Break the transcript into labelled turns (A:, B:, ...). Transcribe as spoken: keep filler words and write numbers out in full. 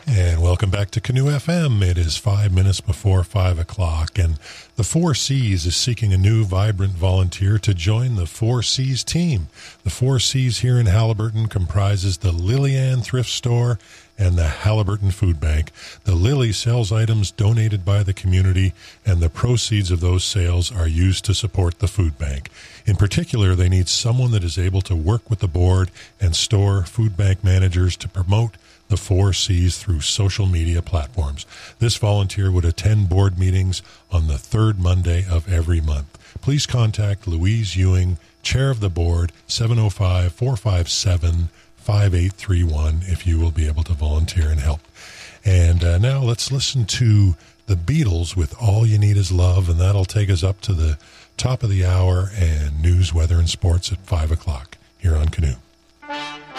A: And welcome back to Canoe F M. It is five minutes before five o'clock, and the Four Cs is seeking a new, vibrant volunteer to join the Four Cs team. The Four Cs here in Haliburton comprises the Lillian Thrift Store and the Haliburton Food Bank. The Lily sells items donated by the community, and the proceeds of those sales are used to support the food bank. In particular, they need someone that is able to work with the board and store food bank managers to promote the Four Cs through social media platforms. This volunteer would attend board meetings on the third Monday of every month. Please contact Louise Ewing, Chair of the Board, seven oh five, four five seven, five eight three one, if you will be able to volunteer and help. And uh, now let's listen to the Beatles with All You Need Is Love, and that'll take us up to the top of the hour and news, weather, and sports at five o'clock here on Canoe.